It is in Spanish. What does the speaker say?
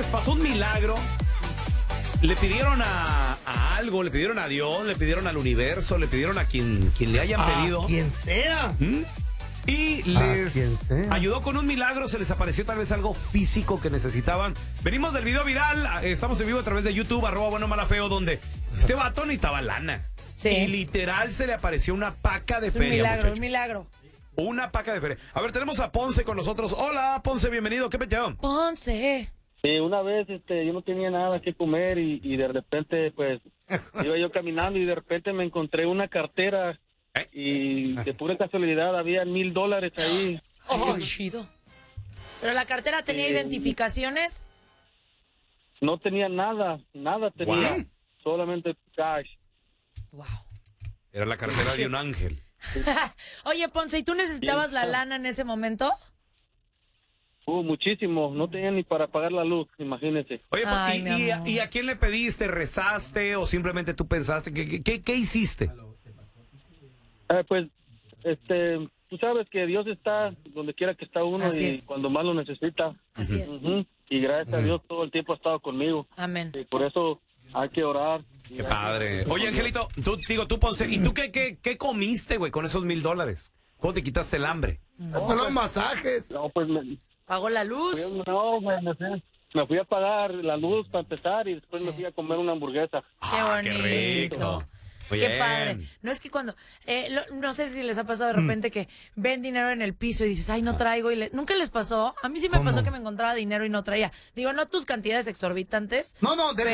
les pasó un milagro. Le pidieron a algo, le pidieron a Dios, le pidieron al universo, le pidieron a quien le hayan pedido. Quien sea. Y les ayudó con un milagro, se les apareció tal vez algo físico que necesitaban. Venimos del video viral, estamos en vivo a través de YouTube, @buenomalafeo, donde este vato necesitaba lana. Sí. Y literal se le apareció una paca de feria, muchacho. Un milagro. Una paca de feria. A ver, tenemos a Ponce con nosotros. Hola, Ponce, bienvenido. ¿Qué peteo? Ponce. Sí, una vez yo no tenía nada que comer y de repente pues iba yo caminando y de repente me encontré una cartera y de pura casualidad había $1,000 ahí. Oh, qué chido. ¿Pero la cartera tenía identificaciones? No tenía nada tenía, Wow. solamente cash. Wow. Era la cartera de un ángel. Oye, Ponce, ¿y tú necesitabas la lana en ese momento? Muchísimo, no tenía ni para pagar la luz, imagínese. Oye, Ay, mi amor. ¿y a quién le pediste? ¿Rezaste o simplemente tú pensaste? ¿Qué hiciste? Pues, tú sabes que Dios está donde quiera que está uno Así y es. cuando más lo necesita. Así es. Ujú. Y gracias a Dios todo el tiempo ha estado conmigo. Amén. Y por eso hay que orar. Qué padre. Oye, Angelito, tú Ponce, ¿y tú qué comiste, güey, con esos $1,000? ¿Cómo te quitaste el hambre? Para los masajes. No, pues ¿Pagó la luz? me fui a pagar la luz para empezar y después me fui a comer una hamburguesa. Qué bonito. Qué rico. Muy Qué bien. padre. No es que cuando, no sé si les ha pasado de repente que ven dinero en el piso y dices, ay, no traigo. ¿Nunca les pasó? A mí sí me pasó que me encontraba dinero y no traía. Digo, no tus cantidades exorbitantes. No,